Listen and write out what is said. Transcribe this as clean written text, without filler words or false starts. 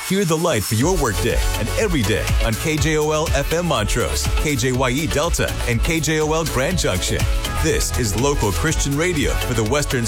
Hear the light for your workday and every day on KJOL FM Montrose, KJYE Delta, and KJOL Grand Junction. This is local Christian radio for the Western